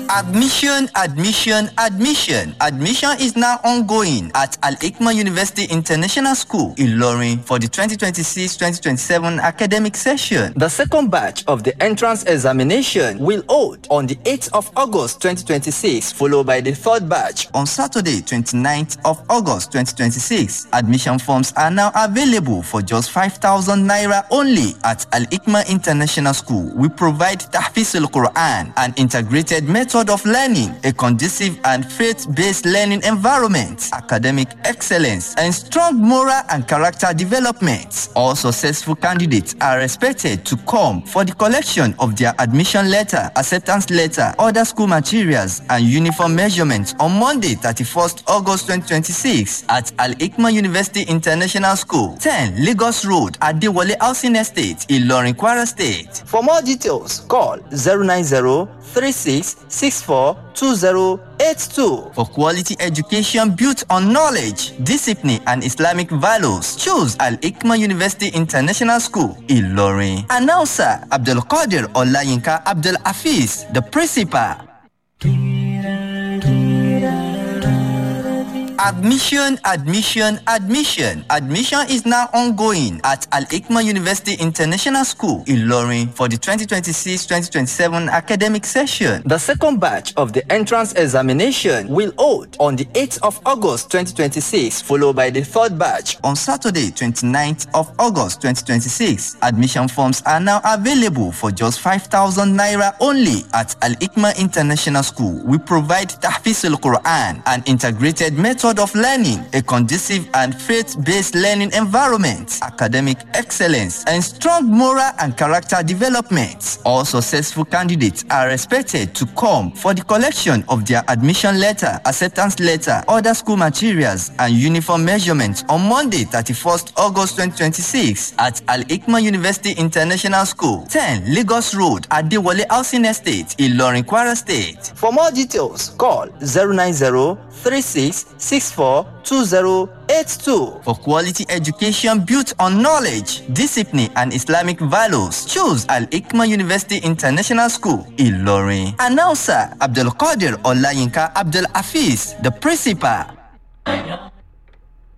Admission is now ongoing at Al-Hikmah University International School, Ilorin, for the 2026-2027 academic session. The second batch of the entrance examination will hold on the 8th of August 2026, followed by the third batch on Saturday, 29th of August 2026. Admission forms are now available for just 5,000 naira only at Al-Hikmah International School. We provide Tahfiz al-Quran, an integrated method of learning, a conducive and faith-based learning environment, academic excellence, and strong moral and character development. All successful candidates are expected to come for the collection of their admission letter, acceptance letter, other school materials, and uniform measurements on Monday, 31st August 2026 at Al-Hikmah University International School, 10 Lagos Road, Adewale Housing Estate, Ilorin, Kwara State. For more details, call 090-3664-2082. For quality education built on knowledge, discipline, and Islamic values, choose Al-Hikmah University International School, Ilorin. Announcer Abdul Qadir Olayinka Abdul Hafiz, the principal. Admission is now ongoing at Al-Hikmah University International School, Ilorin, for the 2026-2027 academic session. The second batch of the entrance examination will hold on the 8th of August 2026, followed by the third batch on Saturday, 29th of August 2026. Admission forms are now available for just 5,000 naira only at Al-Hikmah International School. We provide Tahfiz al-Quran, an integrated method of learning, a conducive and faith-based learning environment, academic excellence, and strong moral and character development. All successful candidates are expected to come for the collection of their admission letter, acceptance letter, other school materials, and uniform measurements on Monday, 31st August 2026 at Al-Hikmah University International School, 10 Lagos Road, Adewale Housing Estate, Ilorin, Kwara State. For more details, call 090-3664-2082. For quality education built on knowledge, discipline, and Islamic values, choose Al-Hikmah University International School, Ilorin. Announcer Abdul Qadir Olayinka Abdul Hafiz, the principal.